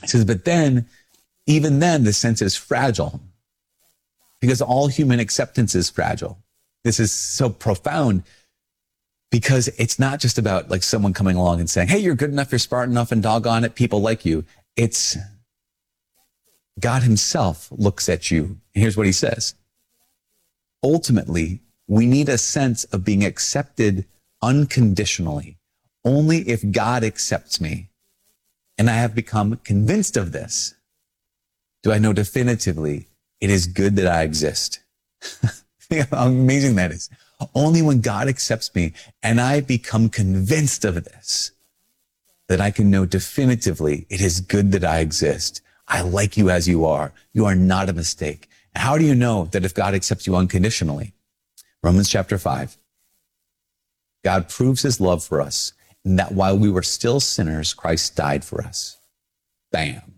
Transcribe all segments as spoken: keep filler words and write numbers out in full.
It says, but then, even then, the sense is fragile because all human acceptance is fragile. This is so profound because it's not just about like someone coming along and saying, hey, you're good enough, you're smart enough, and doggone it, people like you. It's God himself looks at you. And here's what he says. Ultimately, we need a sense of being accepted unconditionally. Only if God accepts me, and I have become convinced of this, do I know definitively it is good that I exist. Think how amazing that is. Only when God accepts me and I become convinced of this, that I can know definitively it is good that I exist. I like you as you are. You are not a mistake. How do you know that if God accepts you unconditionally? Romans chapter five. God proves his love for us, and that while we were still sinners, Christ died for us. Bam.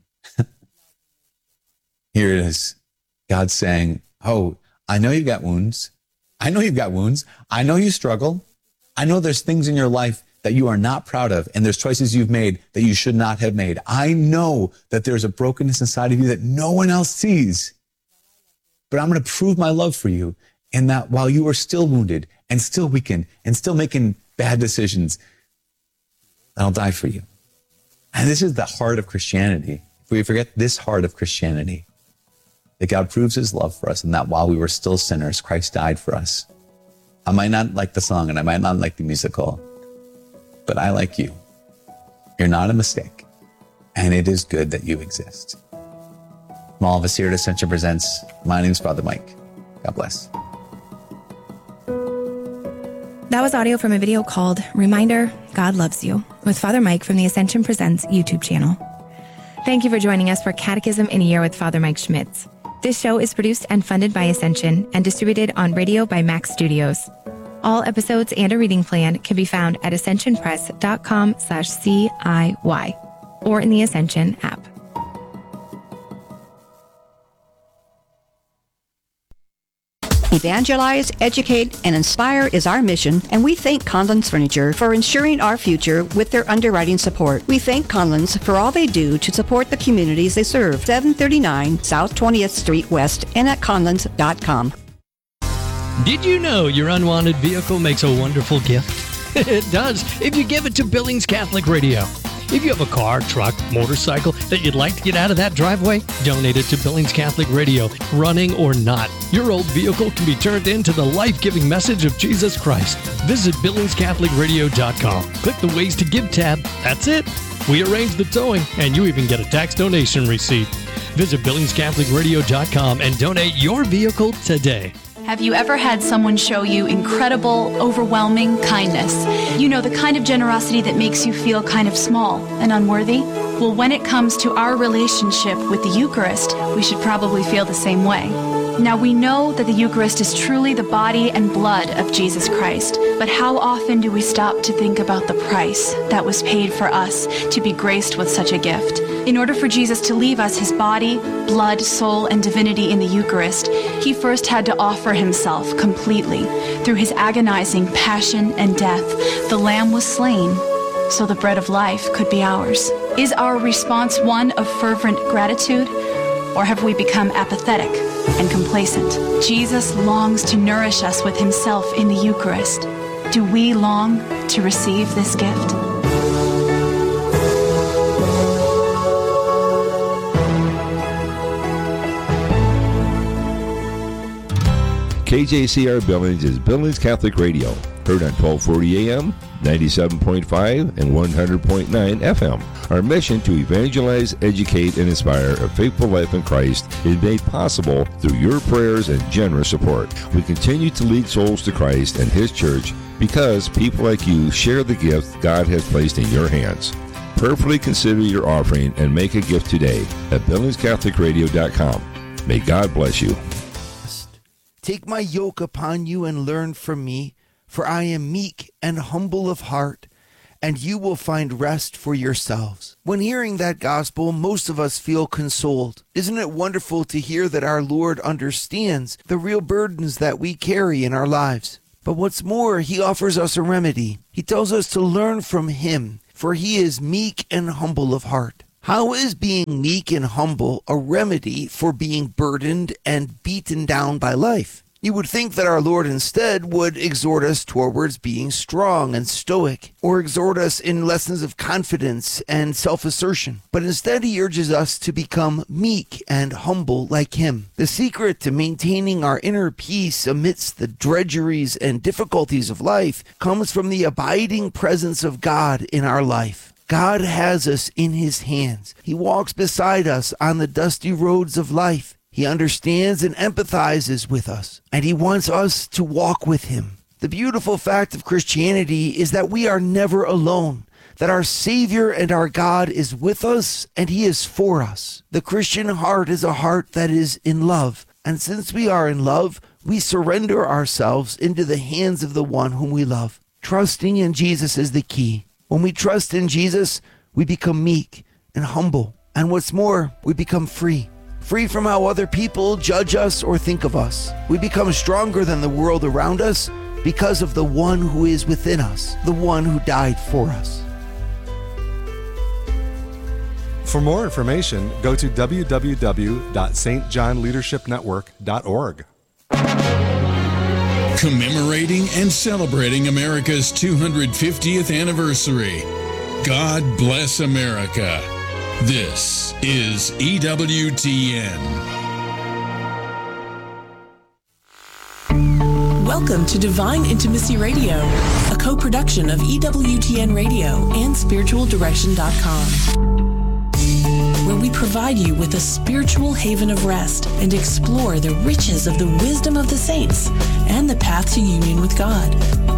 Here it is. God saying, oh, I know you got wounds. I know you've got wounds. I know you struggle. I know there's things in your life that you are not proud of, and there's choices you've made that you should not have made. I know that there's a brokenness inside of you that no one else sees. But I'm going to prove my love for you in that while you are still wounded and still weakened and still making bad decisions, I'll die for you. And this is the heart of Christianity. If we forget this heart of Christianity, that God proves his love for us and that while we were still sinners, Christ died for us. I might not like the song and I might not like the musical, but I like you. You're not a mistake. And it is good that you exist. From all of us here at Ascension Presents, my name's Father Mike. God bless. That was audio from a video called Reminder, God Loves You, with Father Mike from the Ascension Presents YouTube channel. Thank you for joining us for Catechism in a Year with Father Mike Schmitz. This show is produced and funded by Ascension and distributed on radio by Max Studios. All episodes and a reading plan can be found at ascensionpress.com slash CIY or in the Ascension app. Evangelize, educate, and inspire is our mission, and we thank Conlon's Furniture for ensuring our future with their underwriting support. We thank Conlon's for all they do to support the communities they serve. seven thirty-nine South twentieth Street West and at conlons dot com. Did you know your unwanted vehicle makes a wonderful gift? It does, if you give it to Billings Catholic Radio. If you have a car, truck, motorcycle that you'd like to get out of that driveway, donate it to Billings Catholic Radio, running or not. Your old vehicle can be turned into the life-giving message of Jesus Christ. Visit billings catholic radio dot com. Click the Ways to Give tab. That's it. We arrange the towing, and you even get a tax donation receipt. Visit billings catholic radio dot com and donate your vehicle today. Have you ever had someone show you incredible, overwhelming kindness? You know, the kind of generosity that makes you feel kind of small and unworthy? Well, when it comes to our relationship with the Eucharist, we should probably feel the same way. Now, we know that the Eucharist is truly the body and blood of Jesus Christ, but how often do we stop to think about the price that was paid for us to be graced with such a gift? In order for Jesus to leave us his body, blood, soul, and divinity in the Eucharist, he first had to offer himself completely. Through his agonizing passion and death, the Lamb was slain so the bread of life could be ours. Is our response one of fervent gratitude, or have we become apathetic and complacent? Jesus longs to nourish us with himself in the Eucharist. Do we long to receive this gift? K J C R Billings is Billings Catholic Radio, heard on twelve forty A M, ninety-seven point five, and one hundred point nine F M. Our mission to evangelize, educate, and inspire a faithful life in Christ is made possible through your prayers and generous support. We continue to lead souls to Christ and his church because people like you share the gift God has placed in your hands. Prayerfully consider your offering and make a gift today at billings catholic radio dot com. May God bless you. Take my yoke upon you and learn from me, for I am meek and humble of heart, and you will find rest for yourselves. When hearing that gospel, most of us feel consoled. Isn't it wonderful to hear that our Lord understands the real burdens that we carry in our lives? But what's more, he offers us a remedy. He tells us to learn from him, for he is meek and humble of heart. How is being meek and humble a remedy for being burdened and beaten down by life? You would think that our Lord instead would exhort us towards being strong and stoic, or exhort us in lessons of confidence and self-assertion. But instead he urges us to become meek and humble like him. The secret to maintaining our inner peace amidst the drudgeries and difficulties of life comes from the abiding presence of God in our life. God has us in his hands. He walks beside us on the dusty roads of life. He understands and empathizes with us, and he wants us to walk with him. The beautiful fact of Christianity is that we are never alone, that our Savior and our God is with us, and he is for us. The Christian heart is a heart that is in love, and since we are in love, we surrender ourselves into the hands of the one whom we love. Trusting in Jesus is the key. When we trust in Jesus, we become meek and humble, and what's more, we become free. Free from how other people judge us or think of us. We become stronger than the world around us because of the one who is within us, the one who died for us. For more information, go to w w w dot s t john leadership network dot org. Commemorating and celebrating America's two hundred fiftieth anniversary. God bless America. This is E W T N. Welcome to Divine Intimacy Radio, a co-production of E W T N Radio and spiritual direction dot com, where we provide you with a spiritual haven of rest and explore the riches of the wisdom of the saints and the path to union with God.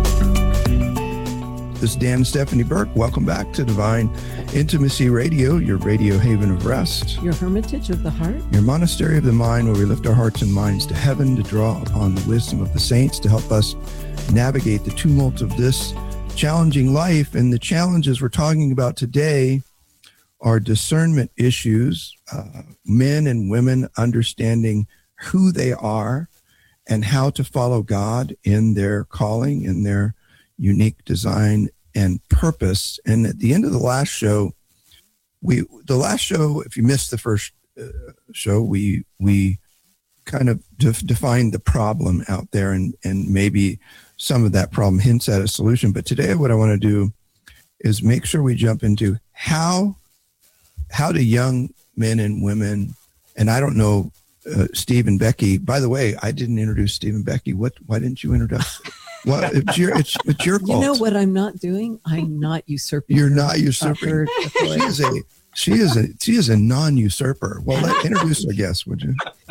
This is Dan and Stephanie Burke. Welcome back to Divine Intimacy Radio, your radio haven of rest, your hermitage of the heart, your monastery of the mind, where we lift our hearts and minds to heaven to draw upon the wisdom of the saints to help us navigate the tumult of this challenging life. And the challenges we're talking about today are discernment issues, uh, men and women understanding who they are and how to follow God in their calling, in their unique design and purpose. And at the end of the last show, we the last show, if you missed the first uh, show, we we kind of def- defined the problem out there, and and maybe some of that problem hints at a solution. But today, what I want to do is make sure we jump into how how do young men and women, and I don't know, uh, Steve and Becky. By the way, I didn't introduce Steve and Becky. What? Why didn't you introduce? Well, it's your it's, it's your fault. You know what I'm not doing? I'm not usurping. You're not usurping. She is a she is a she is a non-usurper. Well, let introduce our guest, would you?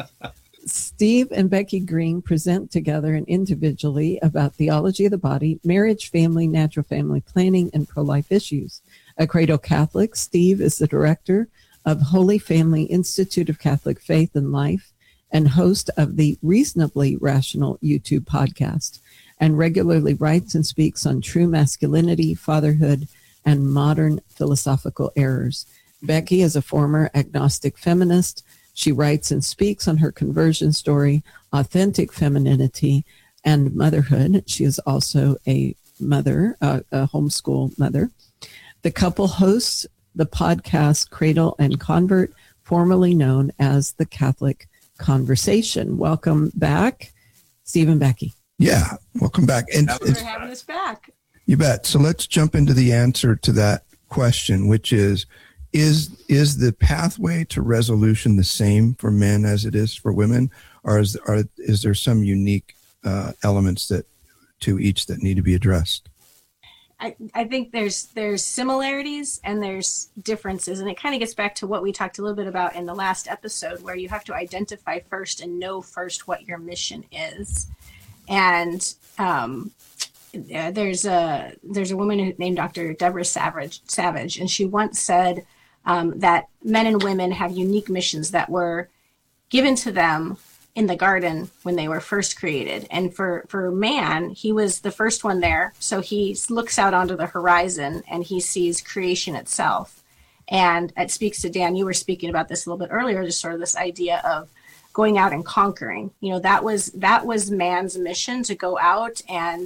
Steve and Becky Green present together and individually about theology of the body, marriage, family, natural family planning, and pro-life issues. A cradle Catholic, Steve is the director of Holy Family Institute of Catholic Faith and Life and host of the Reasonably Rational YouTube podcast, and regularly writes and speaks on true masculinity, fatherhood, and modern philosophical errors. Becky is a former agnostic feminist. She writes and speaks on her conversion story, authentic femininity, and motherhood. She is also a mother, uh, a homeschool mother. The couple hosts the podcast Cradle and Convert, formerly known as the Catholic Conversation. Welcome back, Steve and Becky. Yeah, welcome back. And Thanks for having us back. You bet. So let's jump into the answer to that question, which is, is is the pathway to resolution the same for men as it is for women, or is, are, is there some unique uh, elements that to each that need to be addressed? I, I think there's there's similarities and there's differences, and it kind of gets back to what we talked a little bit about in the last episode, where you have to identify first and know first what your mission is. And um, there's a there's a woman named Doctor Deborah Savage, Savage, and she once said um, that men and women have unique missions that were given to them in the garden when they were first created. And for, for man, he was the first one there. So he looks out onto the horizon and he sees creation itself. And it speaks to Dan, you were speaking about this a little bit earlier, just sort of this idea of going out and conquering. You know, that was that was man's mission, to go out and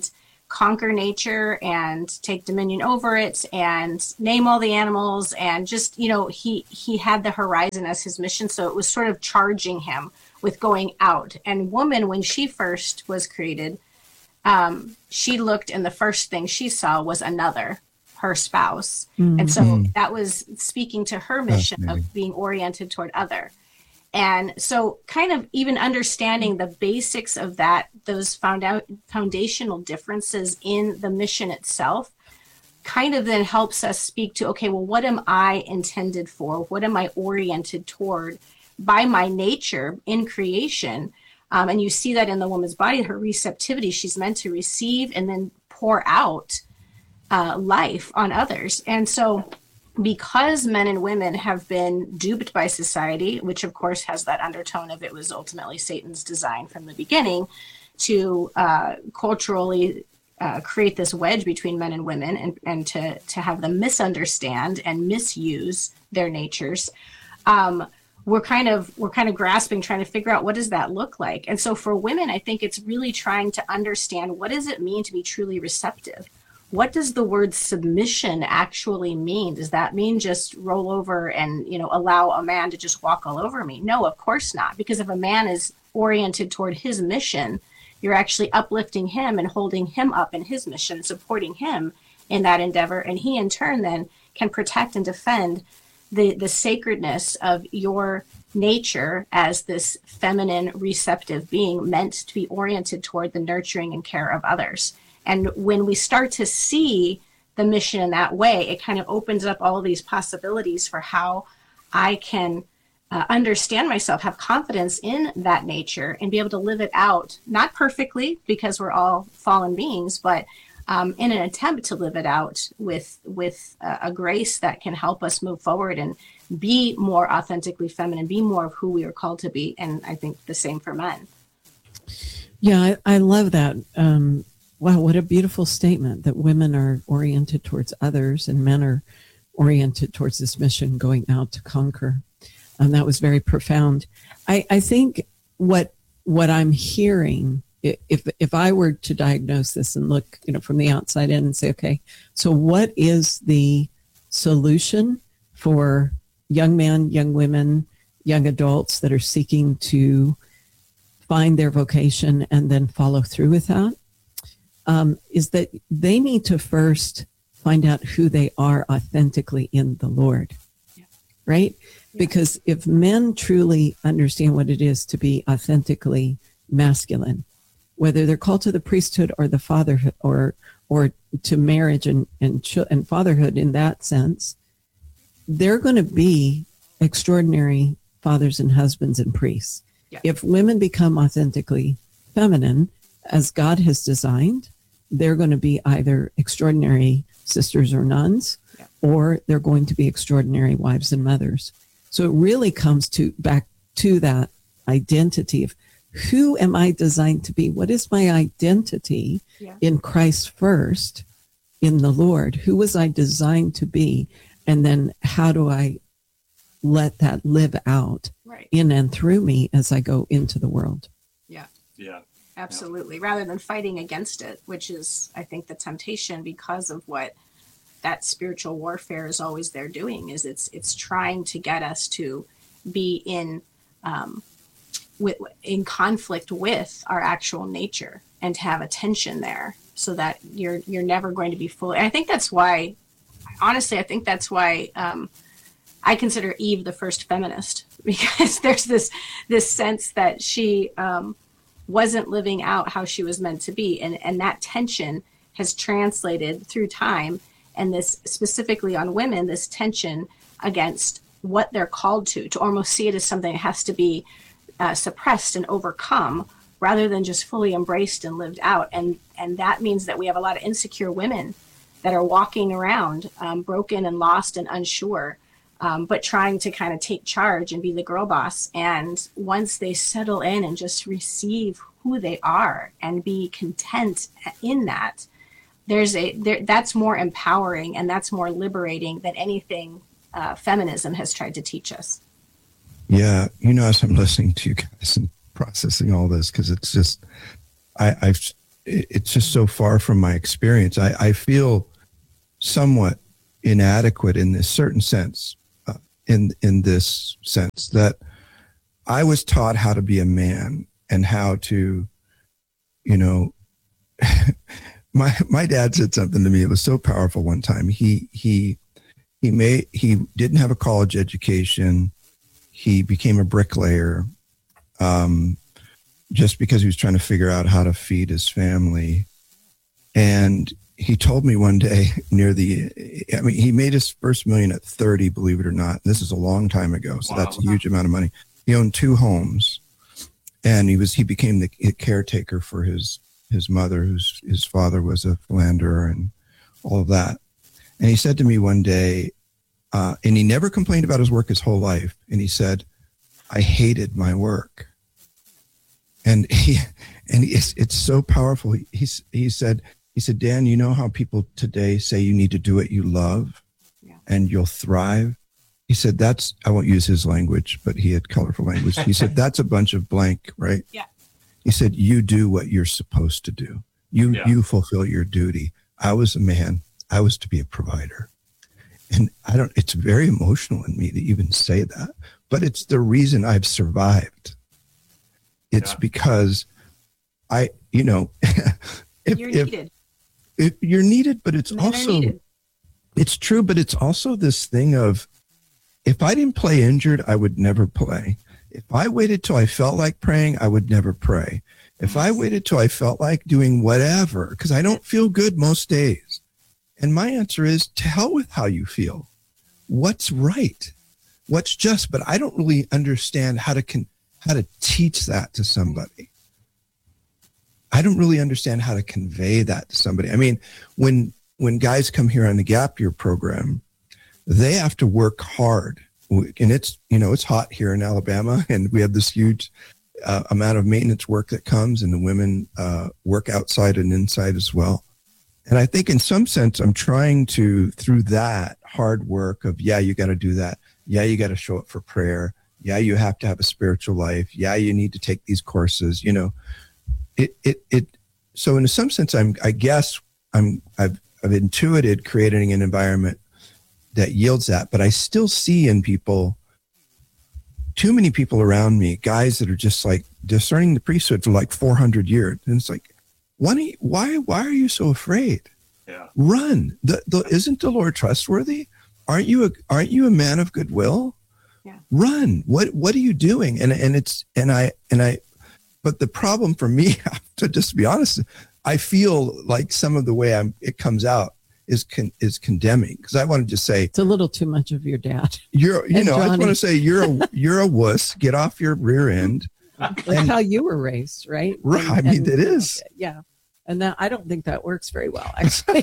conquer nature and take dominion over it and name all the animals. And just, you know, he, he had the horizon as his mission. So it was sort of charging him with going out. And woman, when she first was created, um, she looked and the first thing she saw was another, her spouse. Mm-hmm. And so that was speaking to her mission of being oriented toward other. And so kind of even understanding the basics of that, those found out foundational differences in the mission itself, kind of then helps us speak to, okay, well, what am I intended for? What am I oriented toward by my nature in creation? Um, and you see that in the woman's body, her receptivity, she's meant to receive and then pour out uh, life on others. And so because men and women have been duped by society, which of course has that undertone of it was ultimately Satan's design from the beginning to uh, culturally uh, create this wedge between men and women and, and to, to have them misunderstand and misuse their natures, um, we're kind of we're kind of grasping, trying to figure out what does that look like. And so for women, I think it's really trying to understand, what does it mean to be truly receptive? What does the word submission actually mean? Does that mean just roll over and, you know, allow a man to just walk all over me? No, of course not. Because if a man is oriented toward his mission, you're actually uplifting him and holding him up in his mission, supporting him in that endeavor. And he in turn then can protect and defend the, the sacredness of your nature as this feminine receptive being meant to be oriented toward the nurturing and care of others. And when we start to see the mission in that way, it kind of opens up all these possibilities for how I can uh, understand myself, have confidence in that nature, and be able to live it out, not perfectly because we're all fallen beings, but um, in an attempt to live it out with, with uh, a grace that can help us move forward and be more authentically feminine, be more of who we are called to be. And I think the same for men. Yeah, I, I love that. Um, Wow, what a beautiful statement that women are oriented towards others and men are oriented towards this mission going out to conquer. And that was very profound. I, I think what what I'm hearing, if if I were to diagnose this and look, you know, from the outside in and say, okay, so what is the solution for young men, young women, young adults that are seeking to find their vocation and then follow through with that? Um, is that they need to first find out who they are authentically in the Lord, yeah. right? Yeah. Because if men truly understand what it is to be authentically masculine, whether they're called to the priesthood or the fatherhood or or to marriage and and, ch- and fatherhood in that sense, they're going to be extraordinary fathers and husbands and priests. Yeah. If women become authentically feminine, as God has designed, they're going to be either extraordinary sisters or nuns, yeah. or they're going to be extraordinary wives and mothers. So it really comes to back to that identity of who am I designed to be? What is my identity yeah. in Christ first, in the Lord? Who was I designed to be? And then how do I let that live out right. in and through me as I go into the world? Yeah. Yeah. Absolutely. Yeah. Rather than fighting against it, which is, I think, the temptation because of what that spiritual warfare is always there doing, is it's it's trying to get us to be in um, with, in conflict with our actual nature and to have a tension there so that you're you're never going to be fully. And I think that's why, honestly, I think that's why um, I consider Eve the first feminist, because there's this this sense that she um, wasn't living out how she was meant to be. And, and that tension has translated through time. And this specifically on women, this tension against what they're called to, to almost see it as something that has to be uh, suppressed and overcome rather than just fully embraced and lived out. And, and that means that we have a lot of insecure women that are walking around um, broken and lost and unsure, um, but trying to kind of take charge and be the girl boss. And once they settle in and just receive who they are and be content in that, there's a there, that's more empowering and that's more liberating than anything uh, feminism has tried to teach us. Yeah, you know, as I'm listening to you guys and processing all this, because it's just, I, I've it, it's just so far from my experience. I, I feel somewhat inadequate in this certain sense, uh, in in this sense that I was taught how to be a man and how to, you know, my my dad said something to me. It was so powerful one time. He he he made he didn't have a college education. He became a bricklayer, um, just because he was trying to figure out how to feed his family. And he told me one day near the, I mean, he made his first million at thirty, believe it or not. This is a long time ago, so wow. That's a huge amount of money. He owned two homes, and he was he became the caretaker for his his mother, whose his father was a philanderer and all of that. And he said to me one day, uh, and he never complained about his work his whole life. And he said, I hated my work. And he, and it's, it's so powerful. He, he, he said, he said, Dan, you know how people today say you need to do what you love yeah. and you'll thrive? He said, that's, I won't use his language, but he had colorful language. He said, that's a bunch of blank, right? Yeah. He said, you do what you're supposed to do. You, yeah. you fulfill your duty. I was a man. I was to be a provider. And I don't, it's very emotional in me to even say that, but it's the reason I've survived. It's yeah. because I, you know, if, you're if, needed. If you're needed, but it's Men also, it's true, but it's also this thing of, if I didn't play injured, I would never play. If I waited till I felt like praying, I would never pray. If I waited till I felt like doing whatever, because I don't feel good most days. And my answer is, to hell with how you feel. What's right? What's just? But I don't really understand how to con- how to teach that to somebody. I don't really understand how to convey that to somebody. I mean, when when guys come here on the Gap Year program, they have to work hard. And it's, you know, it's hot here in Alabama, and we have this huge uh, amount of maintenance work that comes, and the women uh, work outside and inside as well. And I think in some sense, I'm trying to, through that hard work of, yeah, you got to do that. Yeah, you got to show up for prayer. Yeah, you have to have a spiritual life. Yeah, you need to take these courses, you know, it, it, it, so in some sense, I'm, I guess I'm, I've, I've intuited creating an environment that yields that, but I still see in people, too many people around me, guys that are just like discerning the priesthood for like four hundred years. And it's like, why, do you, why, why are you so afraid? Yeah. Run. The, the, isn't the Lord trustworthy? Aren't you a, aren't you a man of goodwill? Yeah. Run. What, what are you doing? And, and it's, and I, and I, but the problem for me, to just be honest, I feel like some of the way I'm, it comes out is con, is condemning, because I want to just say it's a little too much of your dad. You're, you and know, Johnny. I just want to say you're a you're a wuss. Get off your rear end. That's and, how you were raised, right? Right. And, I mean, and, it is. Yeah. And that, I don't think that works very well, actually.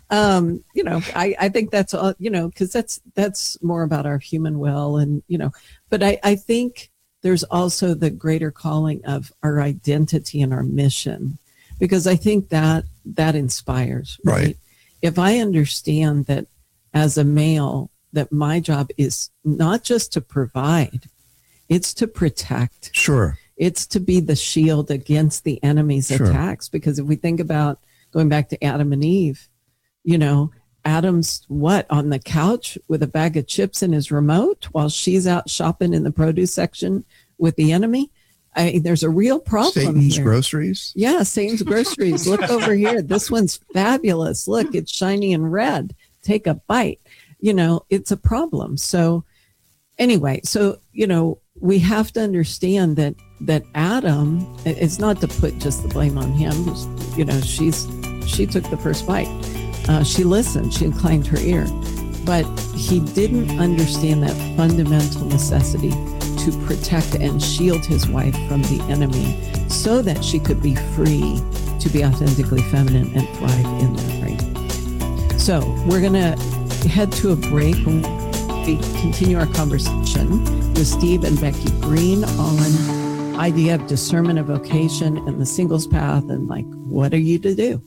um, you know, I, I think that's all, you know, because that's that's more about our human will, and you know, but I, I think there's also the greater calling of our identity and our mission, because I think that that inspires, right? Right. If I understand that as a male, that my job is not just to provide, it's to protect. Sure. It's to be the shield against the enemy's Sure. attacks. Because if we think about going back to Adam and Eve, you know, Adam's what, on the couch with a bag of chips in his remote while she's out shopping in the produce section with the enemy. I, there's a real problem Satan's here. groceries. Yeah, Satan's groceries. Look over here. This one's fabulous. Look, it's shiny and red. Take a bite. You know, it's a problem. So anyway, so, you know, we have to understand that that Adam, it's not to put just the blame on him. You know, she's she took the first bite. Uh, she listened. She inclined her ear. But he didn't understand that fundamental necessity to protect and shield his wife from the enemy so that she could be free to be authentically feminine and thrive in that, right? So we're going to head to a break when we continue our conversation with Steve and Becky Green on idea of discernment of vocation and the singles path, and like, what are you to do?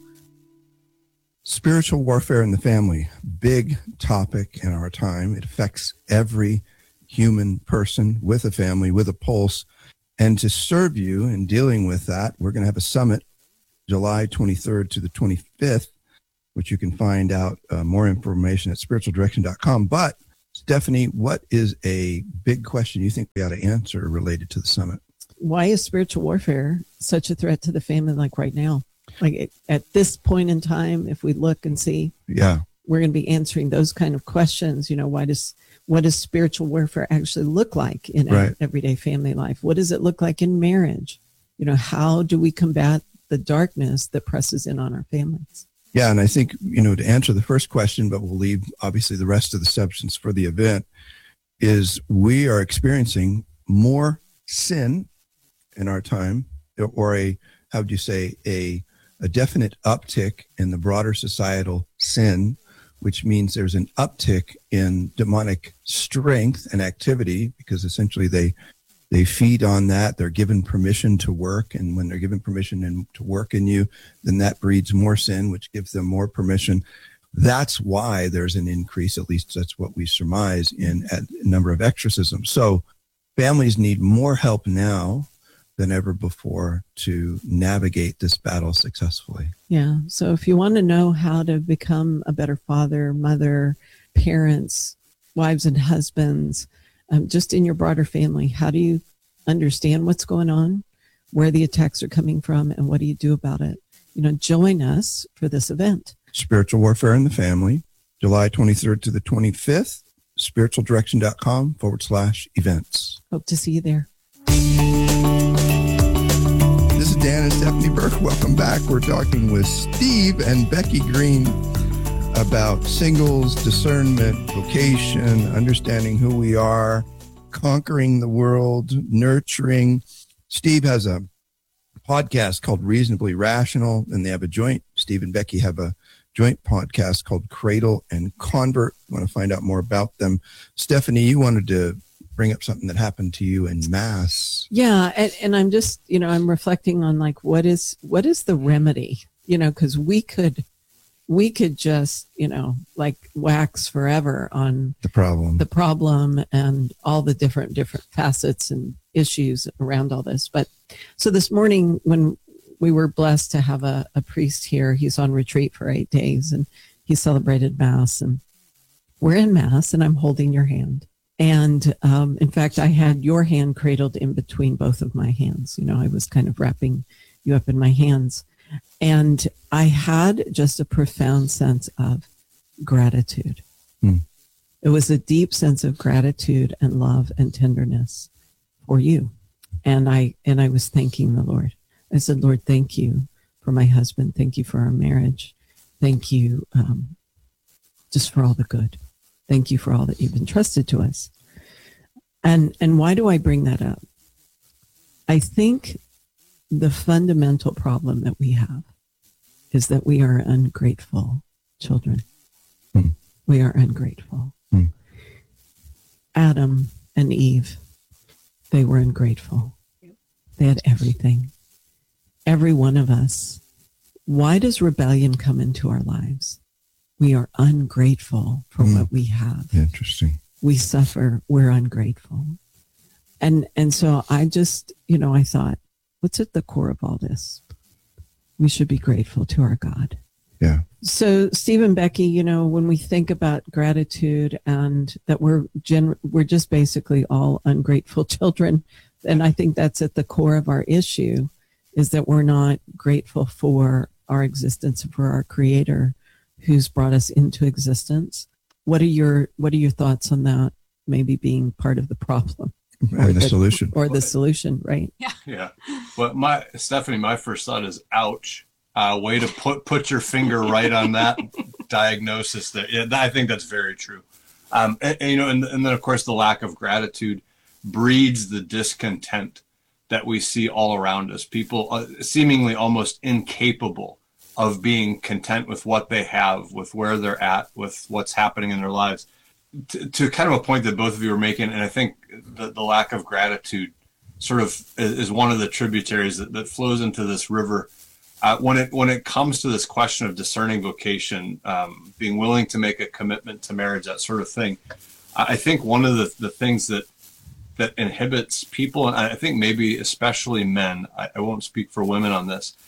Spiritual warfare in the family, big topic in our time. It affects every human person with a family, with a pulse. And to serve you in dealing with that, we're going to have a summit July twenty-third to the twenty-fifth, which you can find out uh, more information at spiritual direction dot com. But Stephanie, what is a big question you think we ought to answer related to the summit? Why is spiritual warfare such a threat to the family like right now? Like it, at this point in time, if we look and see, yeah, we're going to be answering those kind of questions. You know, why does, what does spiritual warfare actually look like in Right. everyday family life? What does it look like in marriage? You know, how do we combat the darkness that presses in on our families? Yeah, and I think, you know, to answer the first question, but we'll leave obviously the rest of the substance for the event, is we are experiencing more sin in our time, or a, how would you say, a, a definite uptick in the broader societal sin, which means there's an uptick in demonic strength and activity, because essentially they They feed on that. They're given permission to work. And when they're given permission in, to work in you, then that breeds more sin, which gives them more permission. That's why there's an increase, at least that's what we surmise, in a number of exorcisms. So families need more help now than ever before to navigate this battle successfully. Yeah. So if you want to know how to become a better father, mother, parents, wives and husbands, Um, just in your broader family, how do you understand what's going on, where the attacks are coming from, and what do you do about it? You know, join us for this event. Spiritual Warfare in the Family, July twenty-third to the twenty-fifth, spiritual direction dot com forward slash events. Hope to see you there. This is Dan and Stephanie Burke. Welcome back. We're talking with Steve and Becky Green about singles, discernment, vocation, understanding who we are, conquering the world, nurturing. Steve has a podcast called Reasonably Rational, and they have a joint, Steve and Becky have a joint podcast called Cradle and Convert. You want to find out more about them. Stephanie, you wanted to bring up something that happened to you in Mass. Yeah. And, and I'm just, you know, I'm reflecting on like, what is, what is the remedy, you know, because we could, we could just, you know, like wax forever on the problem, the problem and all the different, different facets and issues around all this. But so this morning when we were blessed to have a, a priest here, he's on retreat for eight days and he celebrated Mass, and we're in Mass and I'm holding your hand. And um, in fact, I had your hand cradled in between both of my hands. You know, I was kind of wrapping you up in my hands. And I had just a profound sense of gratitude. Hmm. It was a deep sense of gratitude and love and tenderness for you. And I, and I was thanking the Lord. I said, Lord, thank you for my husband. Thank you for our marriage. Thank you um, just for all the good. Thank you for all that you've entrusted to us. And, and why do I bring that up? I think the fundamental problem that we have is that we are ungrateful children. Hmm. We are ungrateful. Hmm. Adam and Eve, they were ungrateful. They had everything. Every one of us. Why does rebellion come into our lives? We are ungrateful for Hmm. what we have. Interesting. We suffer. We're ungrateful. And, and so I just, you know, I thought, what's at the core of all this? We should be grateful to our God. Yeah. So, Steve and Becky, you know, when we think about gratitude and that we're gen- we're just basically all ungrateful children, and I think that's at the core of our issue, is that we're not grateful for our existence, for our Creator, who's brought us into existence. What are your What are your thoughts on that? Maybe being part of the problem. And the, the solution. Or the solution, right? Yeah. Yeah. Well, my Stephanie, my first thought is, ouch. Uh, way to put put your finger right on that diagnosis. There, yeah, I think that's very true. Um, and, and, you know, and, and then of course the lack of gratitude breeds the discontent that we see all around us. People uh, seemingly almost incapable of being content with what they have, with where they're at, with what's happening in their lives. To, to kind of a point that both of you were making, and I think the, the lack of gratitude sort of is, is one of the tributaries that, that flows into this river. Uh, when it when it comes to this question of discerning vocation, um, being willing to make a commitment to marriage, that sort of thing, I think one of the, the things that that inhibits people, and I think maybe especially men, I, I won't speak for women on this,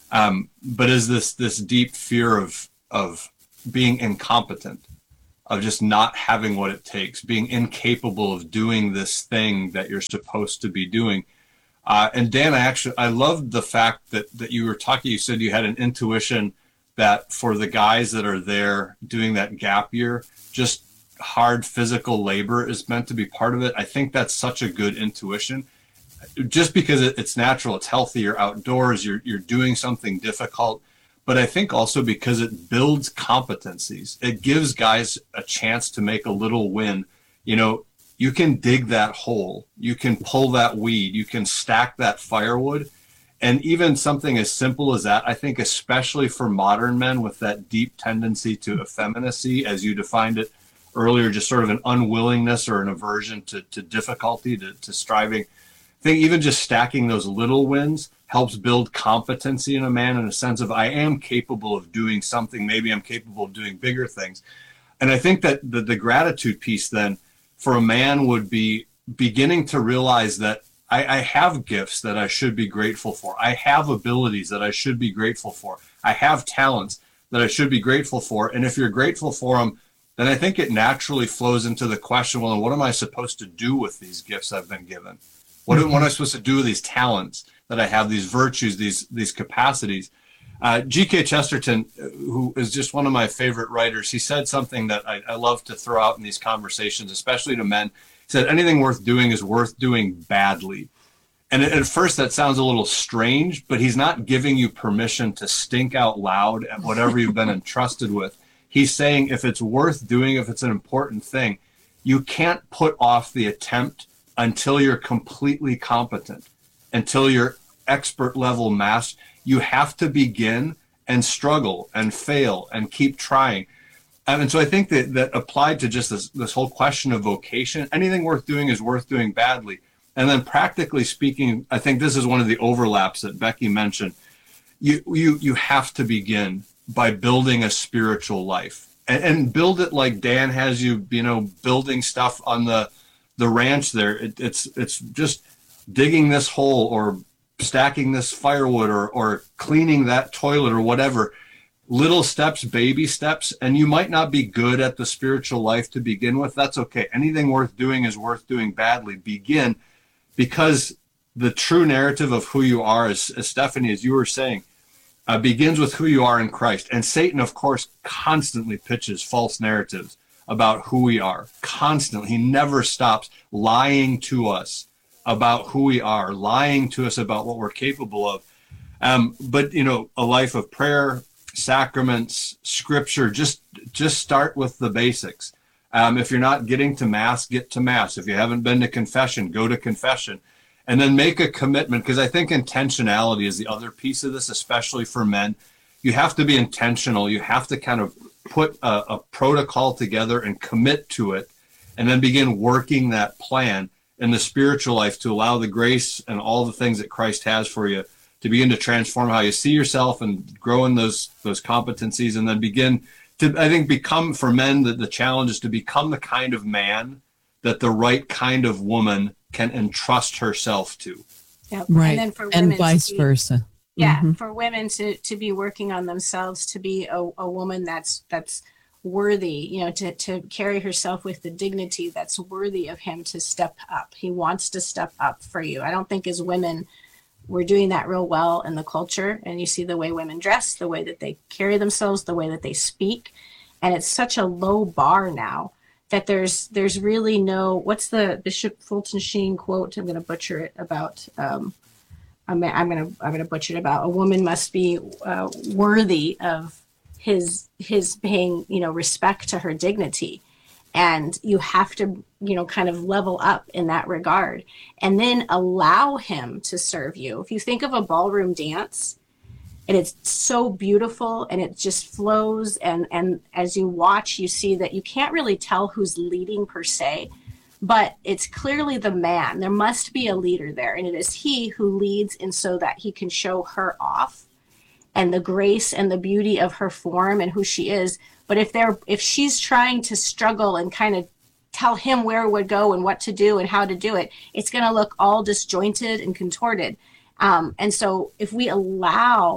Um, but is this this deep fear of of being incompetent, of just not having what it takes, being incapable of doing this thing that you're supposed to be doing. Uh, and Dan, I actually, I loved the fact that, that you were talking, you said you had an intuition that for the guys that are there doing that gap year, just hard physical labor is meant to be part of it. I think that's such a good intuition, just because it, it's natural, it's healthy, you're outdoors, you're, you're doing something difficult. But I think also because it builds competencies, it gives guys a chance to make a little win. You know, you can dig that hole, you can pull that weed, you can stack that firewood. And even something as simple as that, I think especially for modern men with that deep tendency to effeminacy, as you defined it earlier, just sort of an unwillingness or an aversion to, to difficulty, to, to striving. I think even just stacking those little wins helps build competency in a man, in a sense of, I am capable of doing something. Maybe I'm capable of doing bigger things. And I think that the, the gratitude piece then for a man would be beginning to realize that I, I have gifts that I should be grateful for. I have abilities that I should be grateful for. I have talents that I should be grateful for. And if you're grateful for them, then I think it naturally flows into the question, well, what am I supposed to do with these gifts I've been given? What, what am I supposed to do with these talents that I have, these virtues, these these capacities? Uh, G K Chesterton, who is just one of my favorite writers, he said something that I, I love to throw out in these conversations, especially to men. He said, anything worth doing is worth doing badly. And at first that sounds a little strange, but he's not giving you permission to stink out loud at whatever you've been entrusted with. He's saying if it's worth doing, if it's an important thing, you can't put off the attempt until you're completely competent, until you're expert level master. You have to begin and struggle and fail and keep trying. Um, and so I think that that applied to just this, this whole question of vocation, anything worth doing is worth doing badly. And then practically speaking, I think this is one of the overlaps that Becky mentioned. You, you, you have to begin by building a spiritual life and, and build it like Dan has you, you know, building stuff on the, the ranch there. It, it's, it's just digging this hole or stacking this firewood or, or cleaning that toilet or whatever. Little steps, baby steps, and you might not be good at the spiritual life to begin with. That's okay. Anything worth doing is worth doing badly. Begin, because the true narrative of who you are, as, as Stephanie, as you were saying, uh, begins with who you are in Christ. And Satan, of course, constantly pitches false narratives about who we are. Constantly. He never stops lying to us about who we are, lying to us about what we're capable of. Um, but, you know, a life of prayer, sacraments, scripture, just just start with the basics. Um, if you're not getting to Mass, get to Mass. If you haven't been to confession, go to confession. And then make a commitment, because I think intentionality is the other piece of this, especially for men. You have to be intentional. You have to kind of put a, a protocol together and commit to it, and then begin working that plan in the spiritual life to allow the grace and all the things that Christ has for you to begin to transform how you see yourself and grow in those those competencies, and then begin to, I think, become, for men, the, the challenge is to become the kind of man that the right kind of woman can entrust herself to. Yep. Right. And then for and women vice to be, versa. Yeah, Mhm. for women to to be working on themselves, to be a, a woman that's that's worthy, you know, to to carry herself with the dignity that's worthy of him to step up. He wants to step up for you. I don't think as women we're doing that real well in the culture, and you see the way women dress, the way that they carry themselves, the way that they speak, and it's such a low bar now that there's there's really no, what's the Bishop Fulton Sheen quote? I'm going to butcher it about. Um, I'm I'm going to I'm going to butcher it about a woman must be uh, worthy of his his paying, you know, respect to her dignity. And you have to, you know, kind of level up in that regard, and then allow him to serve you. If you think of a ballroom dance, and it's so beautiful and it just flows, and, and as you watch, you see that you can't really tell who's leading per se, but it's clearly the man. There must be a leader there, and it is he who leads, and so that he can show her off and the grace and the beauty of her form and who she is. But if they're if she's trying to struggle and kind of tell him where it would go and what to do and how to do it, it's going to look all disjointed and contorted. Um, and so if we allow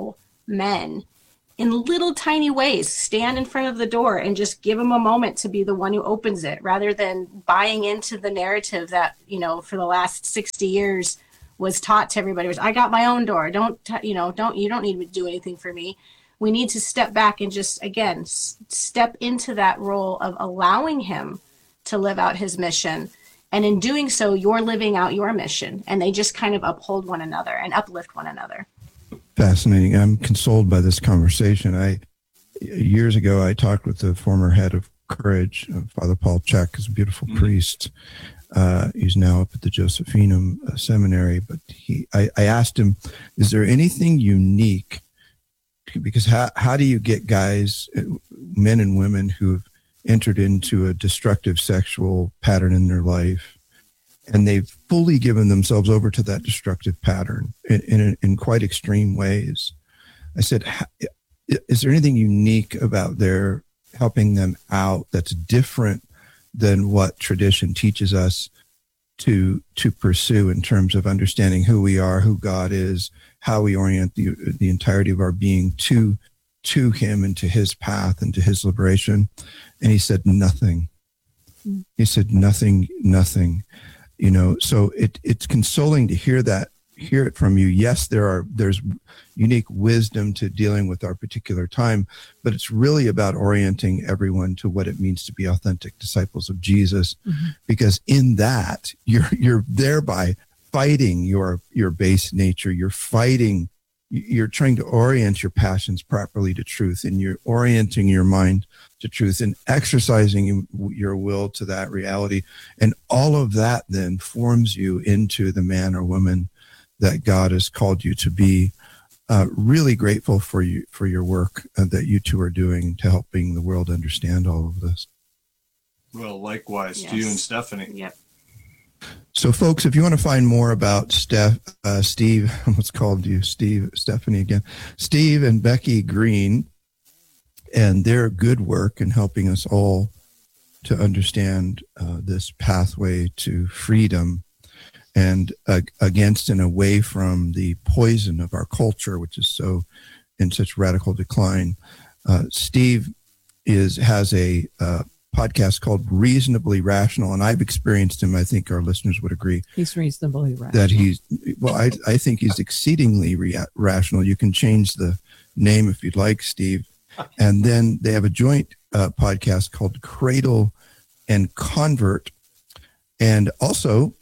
men in little tiny ways. Stand in front of the door and just give him a moment to be the one who opens it, rather than buying into the narrative that, you know, for the last sixty years was taught to everybody was, I got my own door. Don't, t- you know, don't, you don't need to do anything for me. We need to step back and just, again, s- step into that role of allowing him to live out his mission. And in doing so, you're living out your mission, and they just kind of uphold one another and uplift one another. Fascinating. I'm consoled by this conversation. I years ago I talked with the former head of Courage, uh, Father Paul Check, is a beautiful mm-hmm. priest. Uh, he's now up at the Josephinum uh, Seminary. But he, I, I asked him, "Is there anything unique? Because how how do you get guys, men and women who've entered into a destructive sexual pattern in their life, and they've fully given themselves over to that destructive pattern in, in, in quite extreme ways?" I said, "Is there anything unique about their helping them out that's different than what tradition teaches us to to pursue in terms of understanding who we are, who God is, how we orient the the entirety of our being to to Him and to His path and to His liberation?" And he said, "Nothing." Mm. He said, "Nothing, nothing." You know, so it it's consoling to hear that, hear it from you. Yes, there are there's unique wisdom to dealing with our particular time, but it's really about orienting everyone to what it means to be authentic disciples of Jesus, mm-hmm. because in that you're you're thereby fighting your your base nature. You're fighting. You're trying to orient your passions properly to truth, and you're orienting your mind to truth and exercising your will to that reality. And all of that then forms you into the man or woman that God has called you to be. Uh, really grateful for you, for your work uh, that you two are doing to helping the world understand all of this. Well, likewise Yes. to you and Stephanie. Yep. So, folks, if you want to find more about Steph, uh, Steve, what's called you, Steve, Stephanie again, Steve and Becky Green, and their good work in helping us all to understand uh, this pathway to freedom and uh, against and away from the poison of our culture, which is so in such radical decline. Uh, Steve is has a uh, podcast called Reasonably Rational, and I've experienced him. I think our listeners would agree. He's reasonably rational. That he's, well, I, I think he's exceedingly rea- rational. You can change the name if you'd like, Steve. And then they have a joint uh, podcast called Cradle and Convert. And also,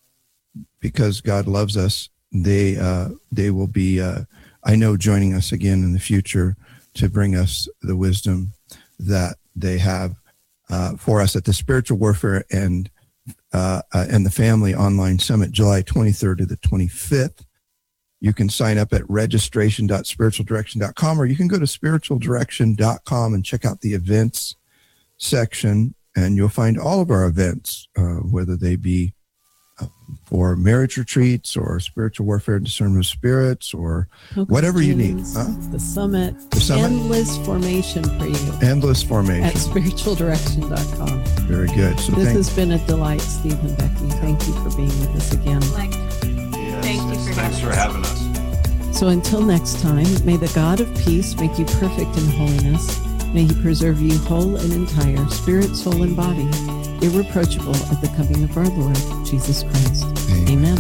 because God loves us, they uh, they will be, uh, I know, joining us again in the future to bring us the wisdom that they have uh, for us at the Spiritual Warfare and uh, uh, and the Family Online Summit, July twenty-third to the twenty-fifth. You can sign up at registration dot spiritual direction dot com, or you can go to spiritual direction dot com and check out the events section, and you'll find all of our events, uh, whether they be uh, for marriage retreats or spiritual warfare and discernment of spirits or Focus whatever you need. Dreams, Huh? The summit, The summit? endless formation for you Endless formation. at spiritual direction dot com. Very good. So This thank, has been a delight, Steve and Becky. Thank you for being with us again. Like, thank you for Thanks for having having us. So until next time, may the God of peace make you perfect in holiness. May He preserve you whole and entire, spirit, soul, and body, irreproachable at the coming of our Lord Jesus Christ. Amen.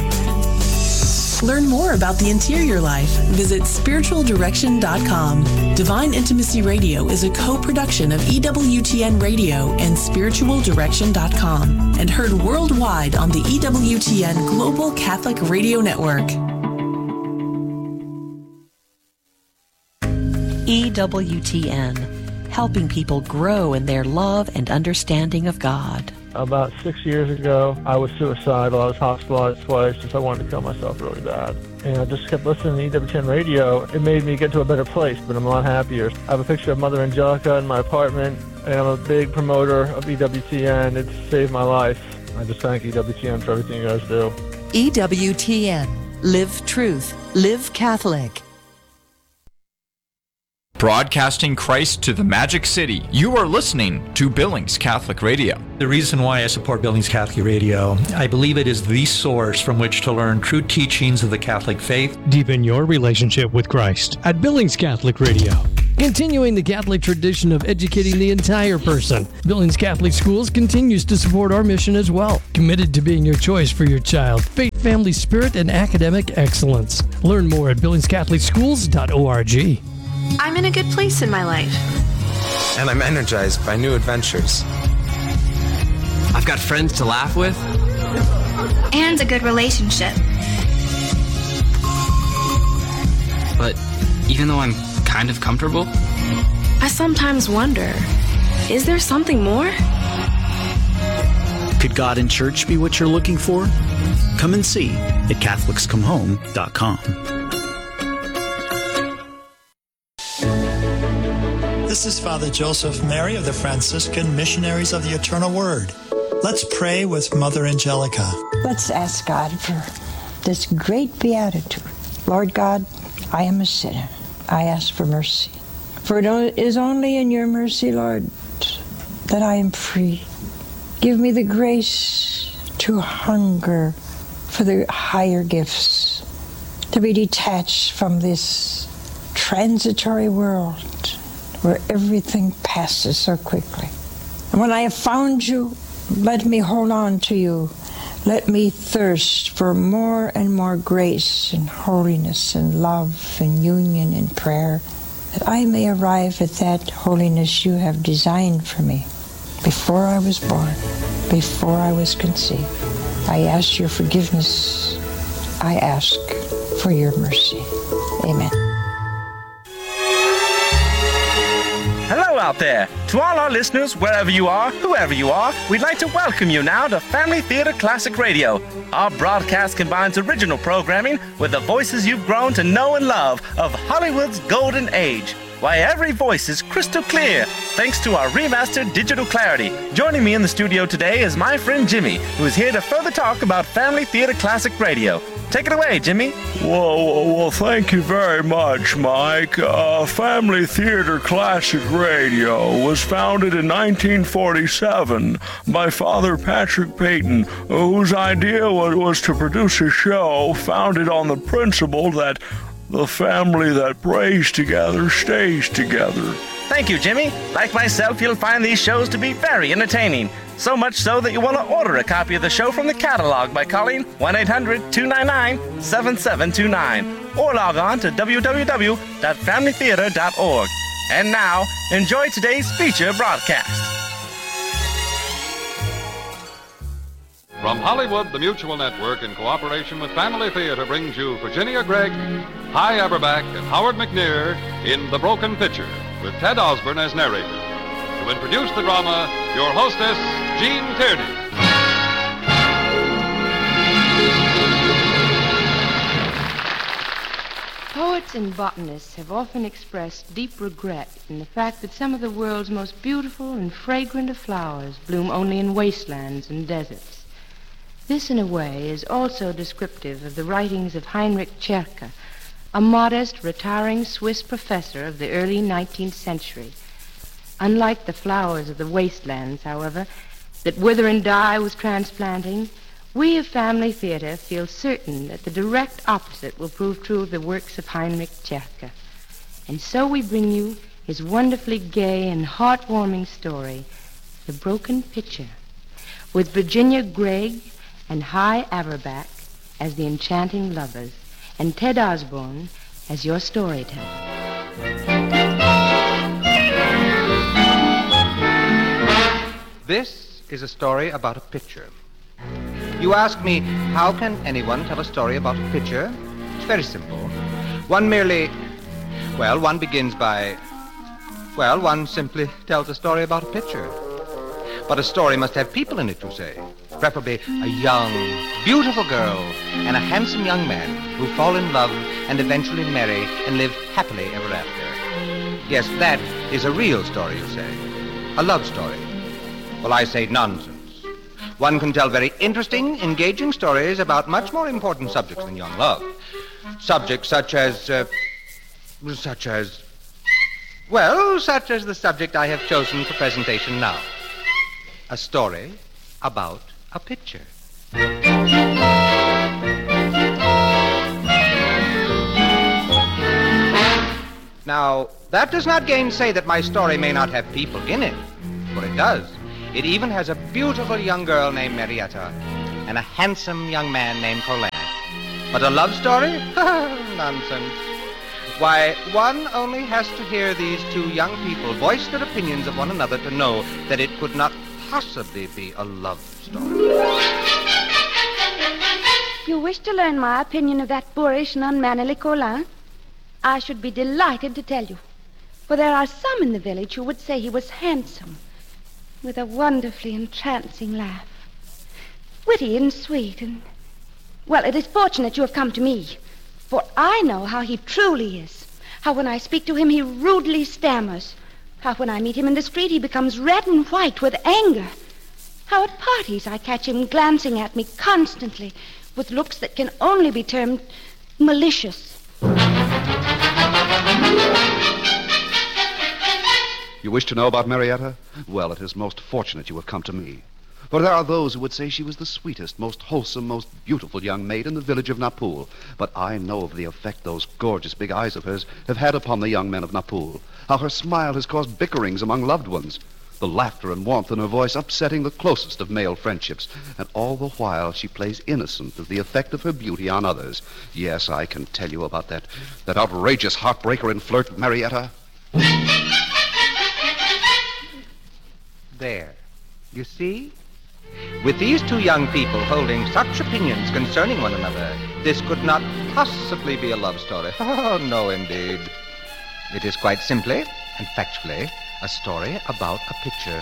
Learn more about the interior life. Visit spiritual direction dot com. Divine Intimacy Radio is a co-production of E W T N Radio and spiritual direction dot com and heard worldwide on the E W T N Global Catholic Radio Network. E W T N, helping people grow in their love and understanding of God. About six years ago, I was suicidal. I was hospitalized twice because I wanted to kill myself really bad. And I just kept listening to E W T N radio. It made me get to a better place, but I'm a lot happier. I have a picture of Mother Angelica in my apartment, and I'm a big promoter of E W T N. It's saved my life. I just thank E W T N for everything you guys do. E W T N, live truth, live Catholic. Broadcasting Christ to the Magic City, you are listening to Billings Catholic Radio. The reason why I support Billings Catholic Radio, I believe it is the source from which to learn true teachings of the Catholic faith. Deepen your relationship with Christ at Billings Catholic Radio. Continuing the Catholic tradition of educating the entire person, Billings Catholic Schools continues to support our mission as well. Committed to being your choice for your child, faith, family, spirit, and academic excellence. Learn more at billings catholic schools dot org. I'm in a good place in my life. And I'm energized by new adventures. I've got friends to laugh with. And a good relationship. But even though I'm kind of comfortable, I sometimes wonder, is there something more? Could God and church be what you're looking for? Come and see at catholics come home dot com. This is Father Joseph Mary of the Franciscan Missionaries of the Eternal Word. Let's pray with Mother Angelica. Let's ask God for this great beatitude. Lord God, I am a sinner. I ask for mercy. For it is only in your mercy, Lord, that I am free. Give me the grace to hunger for the higher gifts, to be detached from this transitory world where everything passes so quickly. And when I have found you, let me hold on to you. Let me thirst for more and more grace and holiness and love and union and prayer, that I may arrive at that holiness you have designed for me before I was born, before I was conceived. I ask your forgiveness. I ask for your mercy. Amen. Hello out there. To all our listeners, wherever you are, whoever you are, we'd like to welcome you now to Family Theater Classic Radio. Our broadcast combines original programming with the voices you've grown to know and love of Hollywood's golden age. Why, every voice is crystal clear thanks to our remastered digital clarity. Joining me in the studio today is my friend Jimmy, who is here to further talk about Family Theater Classic Radio. Take it away, Jimmy. Well, well, thank you very much, Mike. Uh, Family Theater Classic Radio was founded in nineteen forty-seven by Father Patrick Peyton, whose idea was, was to produce a show founded on the principle that the family that prays together stays together. Thank you, Jimmy. Like myself, you'll find these shows to be very entertaining. So much so that you want to order a copy of the show from the catalog by calling one eight hundred two nine nine seven seven two nine or log on to w w w dot family theater dot org. And now, enjoy today's feature broadcast. From Hollywood, the Mutual Network, in cooperation with Family Theater, brings you Virginia Gregg, Hy Averback, and Howard McNear in The Broken Pitcher, with Ted Osborne as narrator. To introduce the drama, your hostess, Jean Tierney. Poets and botanists have often expressed deep regret in the fact that some of the world's most beautiful and fragrant of flowers bloom only in wastelands and deserts. This, in a way, is also descriptive of the writings of Heinrich Cerke, a modest, retiring Swiss professor of the early nineteenth century. Unlike the flowers of the wastelands, however, that wither and die with transplanting, we of Family Theater feel certain that the direct opposite will prove true of the works of Heinrich Cerke. And so we bring you his wonderfully gay and heartwarming story, The Broken Pitcher, with Virginia Gregg and Hy Averback as the enchanting lovers, and Ted Osborne as your storyteller. This is a story about a pitcher. You ask me, how can anyone tell a story about a pitcher? It's very simple. One merely, well, one begins by, well, one simply tells a story about a pitcher. But a story must have people in it, you say. Preferably a young, beautiful girl and a handsome young man who fall in love and eventually marry and live happily ever after. Yes, that is a real story, you say. A love story. Well, I say nonsense. One can tell very interesting, engaging stories about much more important subjects than young love. Subjects such as, uh, such as, Well, such is the subject I have chosen for presentation now. A story about a picture. Now, that does not gainsay that my story may not have people in it, for it does. It even has a beautiful young girl named Marietta and a handsome young man named Colin. But a love story? Nonsense. Why, one only has to hear these two young people voice their opinions of one another to know that it could not possibly be a love story. You wish to learn my opinion of that boorish and unmannerly Colin? I should be delighted to tell you. For there are some in the village who would say he was handsome, with a wonderfully entrancing laugh. Witty and sweet and... Well, it is fortunate you have come to me, for I know how he truly is. How when I speak to him he rudely stammers. How when I meet him in the street he becomes red and white with anger. How at parties I catch him glancing at me constantly with looks that can only be termed malicious. You wish to know about Marietta? Well, it is most fortunate you have come to me. For there are those who would say she was the sweetest, most wholesome, most beautiful young maid in the village of Napul. But I know of the effect those gorgeous big eyes of hers have had upon the young men of Napul. How her smile has caused bickerings among loved ones. The laughter and warmth in her voice upsetting the closest of male friendships. And all the while she plays innocent of the effect of her beauty on others. Yes, I can tell you about that, that outrageous heartbreaker and flirt, Marietta. There. You see? With these two young people holding such opinions concerning one another, this could not possibly be a love story. Oh, no, indeed. It is quite simply and factually a story about a picture.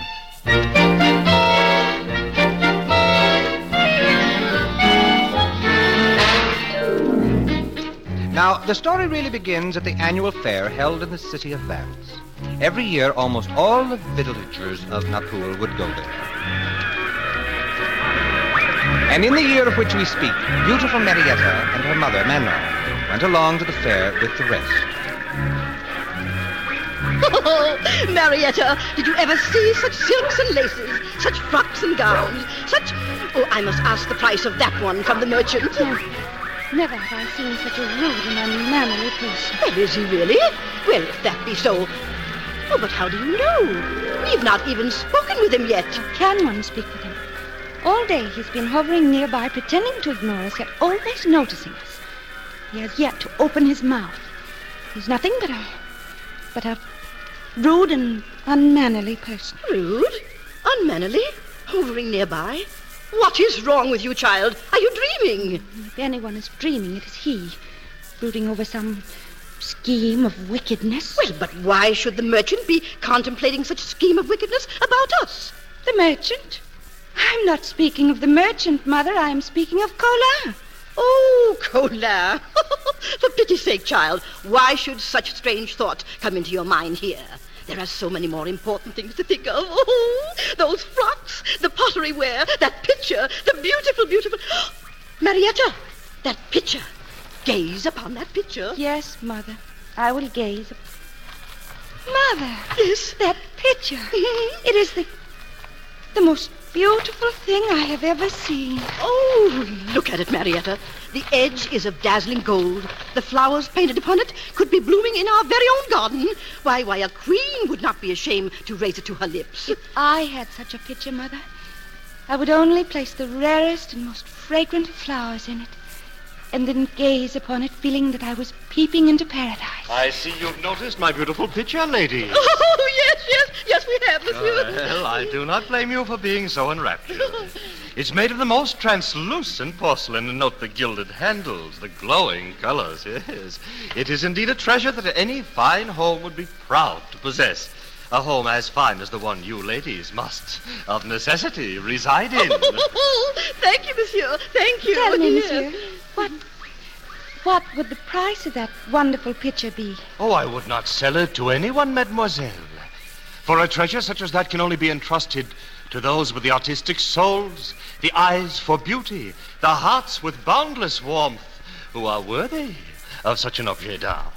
Now, the story really begins at the annual fair held in the city of Vance. Every year, almost all the villagers of Napul would go there. And in the year of which we speak, beautiful Marietta and her mother, Manon, went along to the fair with the rest. Oh, Marietta, did you ever see such silks and laces, such frocks and gowns, such... Oh, I must ask the price of that one from the merchant. No, never have I seen such a rude and unmannerly person. Well, is he really? Well, if that be so... Oh, but how do you know? We've not even spoken with him yet. How can one speak with him? All day he's been hovering nearby, pretending to ignore us, yet always noticing us. He has yet to open his mouth. He's nothing but a... but a rude and unmannerly person. Rude? Unmannerly? Hovering nearby? What is wrong with you, child? Are you dreaming? If anyone is dreaming, it is he, brooding over some scheme of wickedness. Well, but why should the merchant be contemplating such scheme of wickedness about us? The merchant? I'm not speaking of the merchant, Mother. I am speaking of Colin. Oh, Colin. For pity's sake, child, why should such strange thoughts come into your mind here? There are so many more important things to think of. Oh, those frocks, the pottery ware, that picture, the beautiful, beautiful... Marietta, that picture. Gaze upon that picture. Yes, Mother. I will gaze. Mother. Yes? That picture. It is the... the most beautiful thing I have ever seen. Oh, look at it, Marietta. The edge is of dazzling gold. The flowers painted upon it could be blooming in our very own garden. Why, why, a queen would not be ashamed to raise it to her lips. If I had such a picture, Mother, I would only place the rarest and most fragrant flowers in it, and then gaze upon it, feeling that I was peeping into paradise. I see you've noticed my beautiful picture, lady. Oh, yes, yes, yes, we have, monsieur. Uh, well, I do not blame you for being so enraptured. It's made of the most translucent porcelain, and note the gilded handles, the glowing colors, yes. It is indeed a treasure that any fine home would be proud to possess. A home as fine as the one you ladies must, of necessity, reside in. Oh, thank you, monsieur. Thank you. Tell me, Yes. monsieur, what, what would the price of that wonderful picture be? Oh, I would not sell it to anyone, mademoiselle. For a treasure such as that can only be entrusted to those with the artistic souls, the eyes for beauty, the hearts with boundless warmth, who are worthy of such an objet d'art.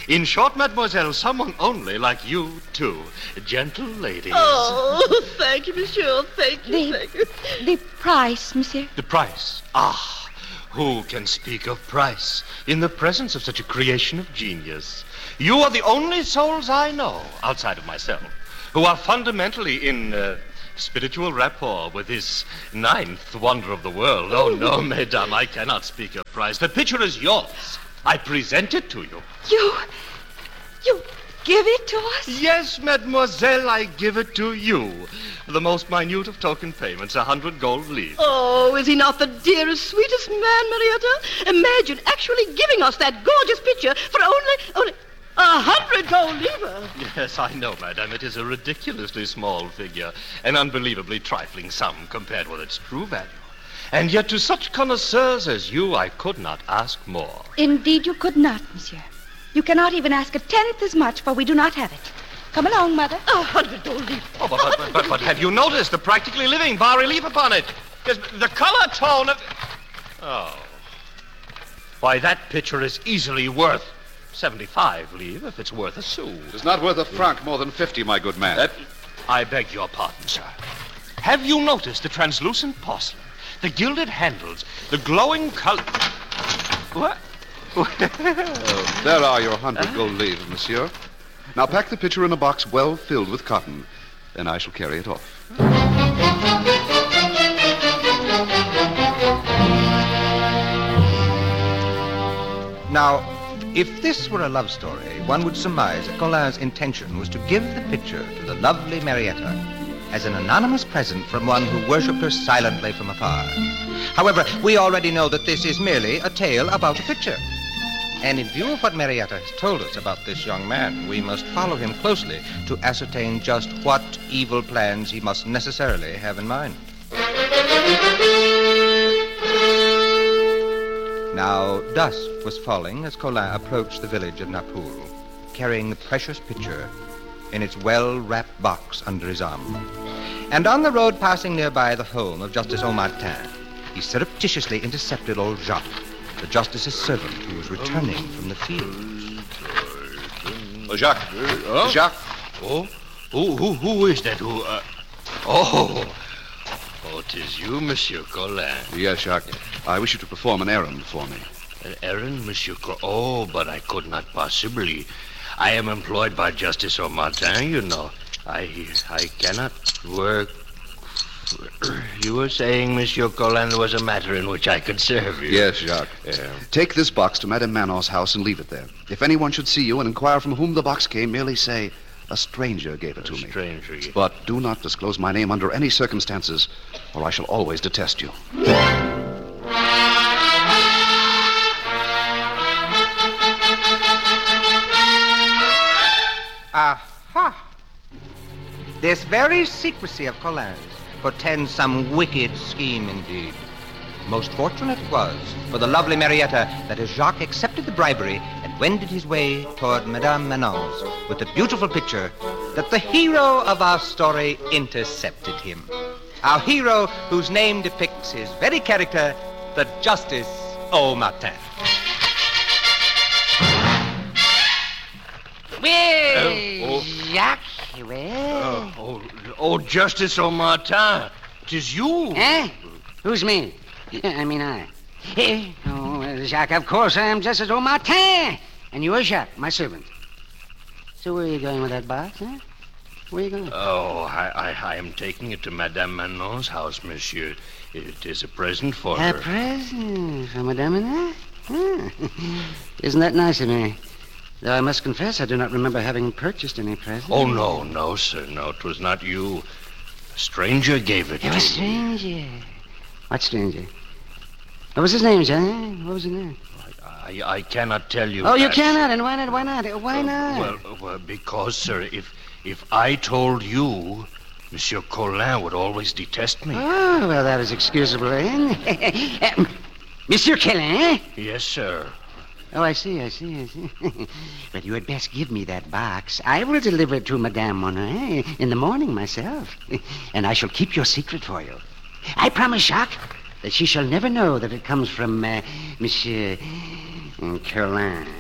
In short, mademoiselle, someone only like you, too. Gentle ladies. Oh, thank you, monsieur. Thank you, The- thank you. The price, monsieur. The price. Ah, who can speak of price in the presence of such a creation of genius? You are the only souls I know, outside of myself, who are fundamentally in uh, spiritual rapport with this ninth wonder of the world. Oh, no, mesdames, I cannot speak of price. The picture is yours. I present it to you. You... you give it to us? Yes, mademoiselle, I give it to you. The most minute of token payments, a hundred gold livres. Oh, is he not the dearest, sweetest man, Marietta? Imagine actually giving us that gorgeous picture for only, only a hundred gold livres. Yes, I know, madame. It is a ridiculously small figure, an unbelievably trifling sum compared with its true value. And yet to such connoisseurs as you, I could not ask more. Indeed, you could not, monsieur. You cannot even ask a tenth as much, for we do not have it. Come along, mother. A hundred gold livres. Oh, but, but, but, but, but have you noticed the practically living bas-relief upon it? Yes, the color tone of... Oh. Why, that picture is easily worth seventy-five livres if it's worth a sou. It's not worth a franc more than fifty, my good man. Uh, I beg your pardon, sir. Have you noticed the translucent porcelain, the gilded handles, the glowing color... What? There are your hundred gold livres, monsieur. Now pack the picture in a box well filled with cotton, and I shall carry it off. Now, if this were a love story, one would surmise that Colin's intention was to give the picture to the lovely Marietta as an anonymous present from one who worshipped her silently from afar. However, we already know that this is merely a tale about a picture. And in view of what Marietta has told us about this young man, we must follow him closely to ascertain just what evil plans he must necessarily have in mind. Now, dusk was falling as Colin approached the village of Naples, carrying the precious picture in its well-wrapped box under his arm. And on the road passing nearby the home of Justice Aumartin, he surreptitiously intercepted old Jacques, the justice's servant who was returning from the field. Oh, Jacques. Uh, Jacques. Oh, who, who, who is that? Who? Uh... Oh, oh, it is you, Monsieur Colin. Yes, Jacques. I wish you to perform an errand for me. An errand, Monsieur Colin? Oh, but I could not possibly. I am employed by Justice Aumartin, you know. I, I cannot work. You were saying, Monsieur Colin, there was a matter in which I could serve you. Yes, Jacques. Yeah. Take this box to Madame Manon's house and leave it there. If anyone should see you and inquire from whom the box came, merely say, a stranger gave it a to me. A stranger gave it. But do not disclose my name under any circumstances, or I shall always detest you. Aha! This very secrecy of Colin's portends some wicked scheme indeed. Most fortunate it was for the lovely Marietta that as Jacques accepted the bribery and wended his way toward Madame Manon's with the beautiful picture, that the hero of our story intercepted him. Our hero whose name depicts his very character, the Justice Aumartin. Well, oh, oh. Jacques, well... Oh, oh, oh, Justice Aumartin, 'tis you. Eh? Who's me? I mean I. Eh? Oh, well, Jacques, of course I am Justice Aumartin. And you are Jacques, my servant. So where are you going with that box, huh? Where are you going? Oh, I, I, I am taking it to Madame Manon's house, monsieur. It is a present for a her. A present for Madame Manon? Huh. Isn't that nice of me? Though I must confess, I do not remember having purchased any present. Oh, no, no, sir. No, it was not you. A stranger gave it to you. A stranger? What stranger? What was his name, John? What was his name? I, I, I cannot tell you. Oh, that. you cannot? And why not? Why not? Why uh, not? Well, well, because, sir, if if I told you, Monsieur Colin would always detest me. Oh, well, that is excusable, eh? Monsieur Colin? Yes, sir. Oh, I see, I see, I see. But you had best give me that box. I will deliver it to Madame Monet in the morning myself. And I shall keep your secret for you. I promise, Jacques, that she shall never know that it comes from uh, Monsieur Colin.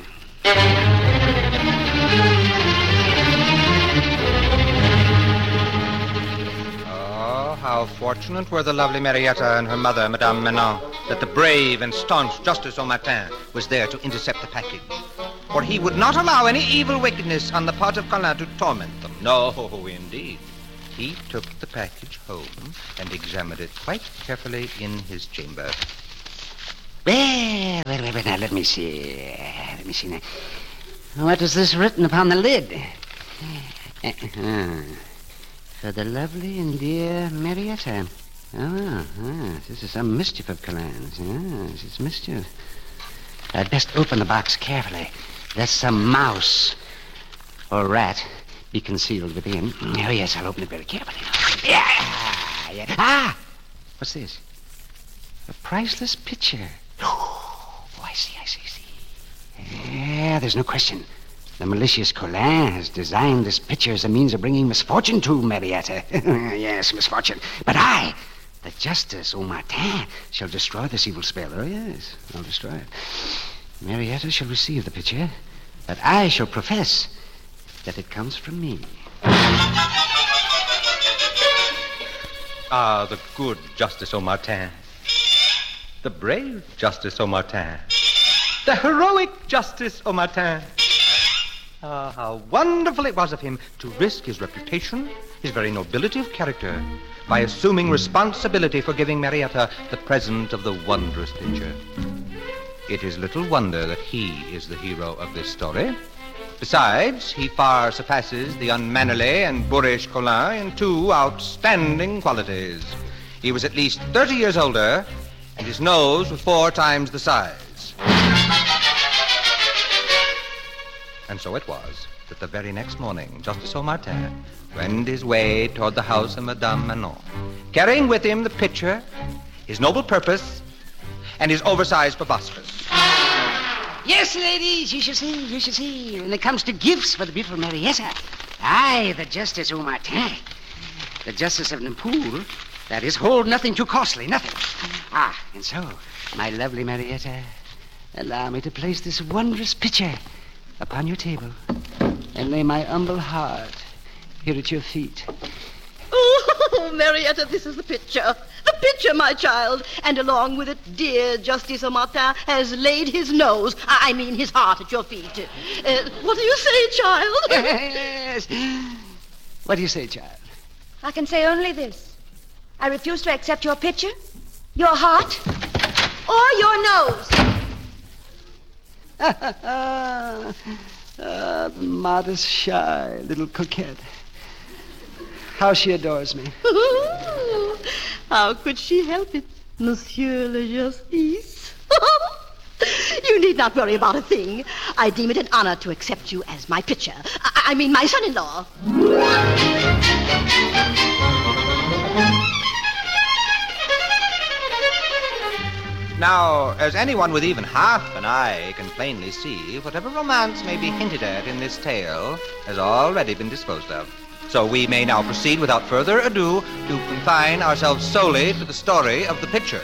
Oh, how fortunate were the lovely Marietta and her mother, Madame Manon, that the brave and staunch Justice Au Martin was there to intercept the package. For he would not allow any evil wickedness on the part of Colin to torment them. No, indeed. He took the package home and examined it quite carefully in his chamber. Well, well, well, well, now, let me see. Let me see now. What is this written upon the lid? Uh-huh. For the lovely and dear Marietta. Oh, ah, this is some mischief of Colin's. Yes, it's mischief. I'd best open the box carefully, lest some mouse or rat be concealed within. Oh, yes, I'll open it very carefully. Yeah, yeah. Ah! What's this? A priceless picture. Oh, I see, I see, I see. Yeah, there's no question. The malicious Colin has designed this picture as a means of bringing misfortune to Marietta. Yes, misfortune. But I, the Justice Au Martin, shall destroy this evil spell. Oh, yes, I'll destroy it. Marietta shall receive the picture, but I shall profess that it comes from me. Ah, the good Justice Au Martin. The brave Justice Au Martin. The heroic Justice Au Martin. Ah, how wonderful it was of him to risk his reputation, his very nobility of character, by assuming responsibility for giving Marietta the present of the wondrous picture. It is little wonder that he is the hero of this story. Besides, he far surpasses the unmannerly and boorish Colin in two outstanding qualities. He was at least thirty years older, and his nose was four times the size. And so it was that the very next morning, Justice Au Martin wended his way toward the house of Madame Manon, carrying with him the picture, his noble purpose, and his oversized proboscis. Yes, ladies, you shall see, you shall see. When it comes to gifts for the beautiful Marietta, I, the Justice Au Martin, the Justice of Napool, that is, hold nothing too costly, nothing. Ah, and so, my lovely Marietta, allow me to place this wondrous picture upon your table and lay my humble heart here at your feet. Oh, Marietta, this is the picture. The picture, my child. And along with it, dear Justice Au Martin has laid his nose, I mean his heart, at your feet. Uh, what do you say, child? Yes. What do you say, child? I can say only this. I refuse to accept your picture, your heart, or your nose. Ah, the modest, shy little coquette. How she adores me. How could she help it, Monsieur le Justice? You need not worry about a thing. I deem it an honor to accept you as my picture. I, I mean, my son-in-law. Now, as anyone with even half an eye can plainly see, whatever romance may be hinted at in this tale has already been disposed of. So we may now proceed without further ado to confine ourselves solely to the story of the picture.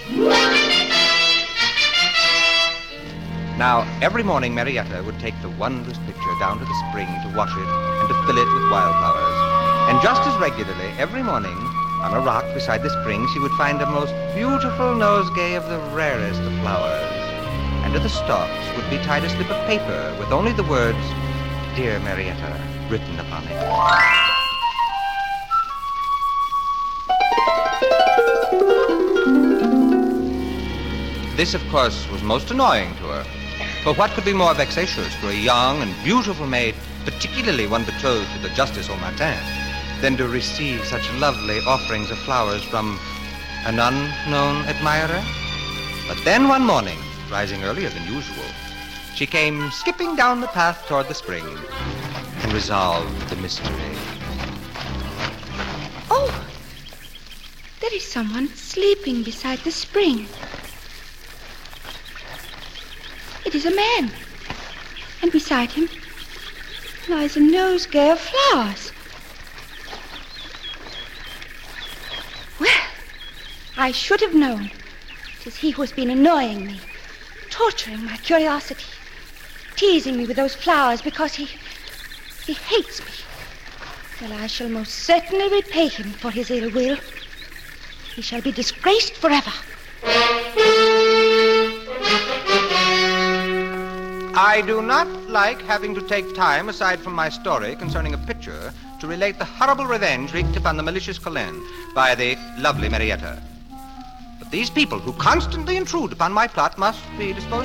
Now, every morning Marietta would take the wondrous picture down to the spring to wash it and to fill it with wildflowers. And just as regularly, every morning, on a rock beside the spring, she would find a most beautiful nosegay of the rarest of flowers. And to the stalks would be tied a slip of paper with only the words, "Dear Marietta," written upon it. This, of course, was most annoying to her. For what could be more vexatious to a young and beautiful maid, particularly one betrothed to the Justice Au Martin, than to receive such lovely offerings of flowers from an unknown admirer? But then one morning, rising earlier than usual, she came skipping down the path toward the spring and resolved the mystery. Oh, there is someone sleeping beside the spring. It is a man, and beside him lies a nosegay of flowers. Well, I should have known. It is he who has been annoying me, torturing my curiosity. teasing me with those flowers because he... he hates me. Well, I shall most certainly repay him for his ill will. He shall be disgraced forever. I do not like having to take time aside from my story concerning a picture to relate the horrible revenge wreaked upon the malicious Colin by the lovely Marietta. But these people who constantly intrude upon my plot must be disposed